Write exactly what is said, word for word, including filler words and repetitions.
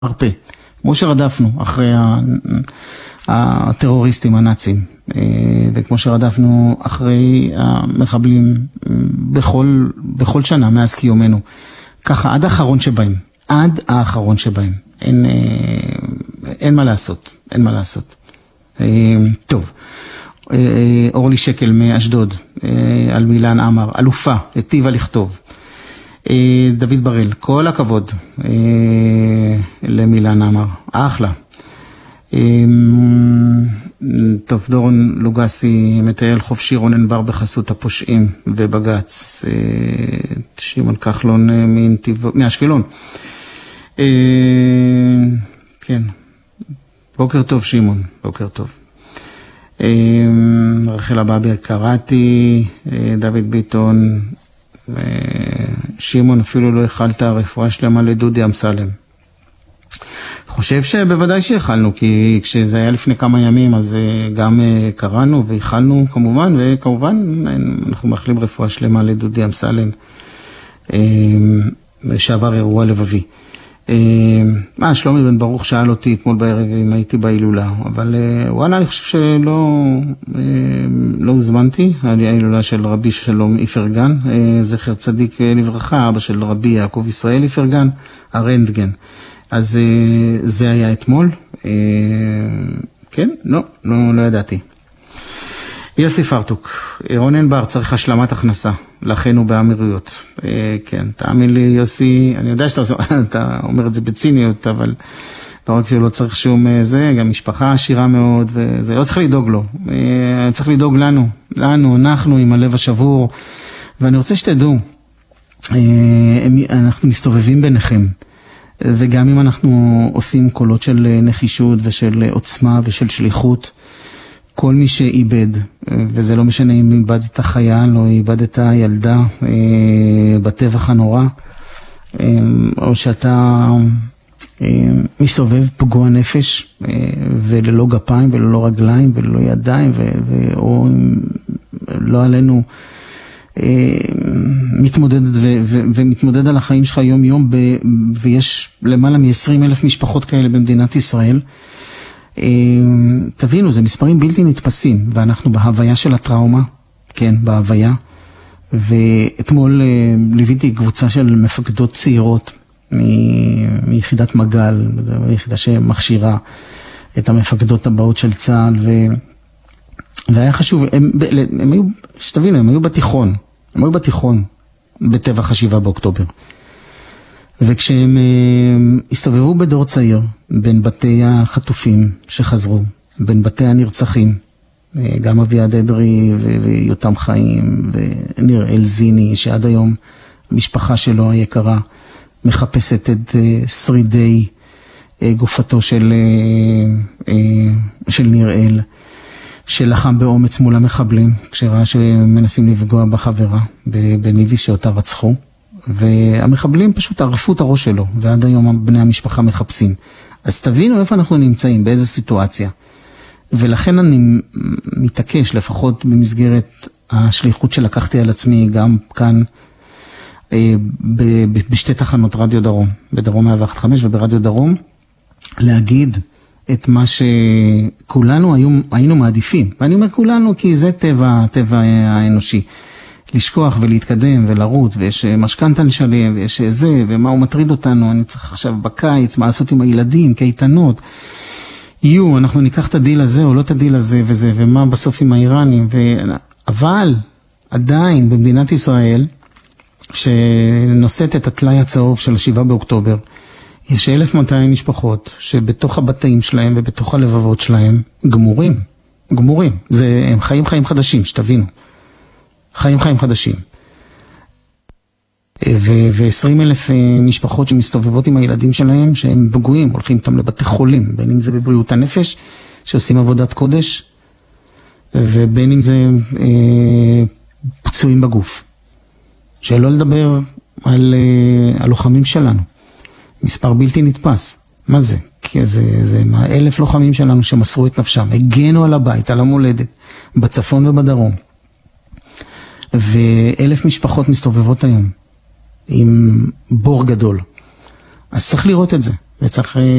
הרבה, כמו שרדפנו אחרי הטרוריסטים הנאצים, וכמו שרדפנו אחרי המחבלים בכל, בכל שנה מאז קיומנו, ככה עד האחרון שבהם, עד האחרון שבהם, אין, אין מה לעשות, אין מה לעשות. טוב, אורלי שקל מאשדוד, על מילן אמר, אלופה, היטיבה לכתוב. דוד בראל, כל הכבוד למילן אמר, אחלה. טוב, דורון לוגסי מטייל חופשי רונן בר בחסות הפושעים ובגץ. שמעון כחלון מאשקלון. כן, בוקר טוב שמעון, בוקר טוב. רחל הבאבי קראתי, דוד ביטון, שמעון אפילו לא הכלת רפואה שלמה לדודי אמסלם. חושב שבוודאי שהכלנו, כי כשזה היה לפני כמה ימים אז גם קראנו והכלנו כמובן, וכמובן אנחנו מאחלים רפואה שלמה לדודי אמסלם שעבר אירוע לבבי. מה, שלומי בן ברוך שאל אותי אתמול בערב אם הייתי בהילולה, אבל וואלה, אני חושב שלא לא הוזמנתי. ההילולה של רבי שלום איפרגן, זכר צדיק לברכה, אבא של רבי יעקב ישראל איפרגן, הרנטגן. אז זה היה אתמול. כן? לא, לא, לא ידעתי. יוסי פרטוק, רונן בר צריך השלמת הכנסה, לכן הוא באמירויות. כן, תאמין לי יוסי, אני יודע שאתה אתה אומר את זה בציניות, אבל לא רק שלא צריך שום זה, גם משפחה עשירה מאוד, וזה לא צריך לדאוג לו. צריך לדאוג לנו, לנו, אנחנו עם הלב השבור, ואני רוצה שתדעו, אנחנו מסתובבים ביניכם, וגם אם אנחנו עושים קולות של נחישות ושל עוצמה ושל שליחות, כל מי שאיבד, וזה לא משנה אם איבד את החייל או איבד את הילדה בטבח הנורא, או שאתה מסתובב פגוע נפש וללא גפיים וללא רגליים וללא ידיים, או לא עלינו מתמודד ומתמודד על החיים שלך יום יום, ויש למעלה מ-עשרים אלף משפחות כאלה במדינת ישראל. תבינו, זה מספרים בלתי נתפסים, ואנחנו בהוויה של הטראומה, כן, בהוויה. ואתמול ליוויתי קבוצה של מפקדות צעירות מיחידת מגל, יחידה שמכשירה את המפקדות הבאות של צה"ל, והיה חשוב, הם, הם היו, שתבינו, הם היו בתיכון, הם היו בתיכון בטבח השבעה באוקטובר. וכשהם הסתובבו בדור צעיר, בין בתי החטופים שחזרו, בין בתי הנרצחים, גם אביעד אדרי ויותם חיים וניר אלזיני, שעד היום המשפחה שלו היקרה מחפשת את שרידי גופתו של, של ניר אל, שלחם באומץ מול המחבלים, כשראה שמנסים לפגוע בחברה בניבי שאותה רצחו. והמחבלים פשוט ערפו את הראש שלו, ועד היום בני המשפחה מחפשים. אז תבינו איפה אנחנו נמצאים, באיזו סיטואציה. ולכן אני מתעקש, לפחות במסגרת השליחות שלקחתי על עצמי, גם כאן בשתי תחנות רדיו דרום, בדרום מאה ואחת נקודה חמש וברדיו דרום, להגיד את מה שכולנו היינו מעדיפים. ואני אומר כולנו כי זה טבע, טבע האנושי. לשכוח ולהתקדם ולרוץ, ויש משכנתה לשלם, ויש זה, ומה הוא מטריד אותנו, אני צריך עכשיו בקיץ, מה לעשות עם הילדים, קייטנות, יהיו, אנחנו ניקח את הדיל הזה או לא את הדיל הזה וזה, ומה בסוף עם האיראנים, ו... אבל עדיין במדינת ישראל, שנושאת את התלי הצהוב של השבעה באוקטובר, יש אלף ומאתיים משפחות שבתוך הבתים שלהם ובתוך הלבבות שלהם גמורים, גמורים, זה, הם חיים חיים חדשים, שתבינו. חיים חיים חדשים. ו-עשרים אלף משפחות שמסתובבות עם הילדים שלהם, שהם פגועים, הולכים איתם לבתי חולים, בין אם זה בבריאות הנפש, שעושים עבודת קודש, ובין אם זה אה, פצועים בגוף. שלא לדבר על אה, הלוחמים שלנו. מספר בלתי נתפס. מה זה? כי זה, זה מה, אלף לוחמים שלנו שמסרו את נפשם, הגנו על הבית, על המולדת, בצפון ובדרום. ואלף משפחות מסתובבות היום עם בור גדול. אז צריך לראות את זה. וצריך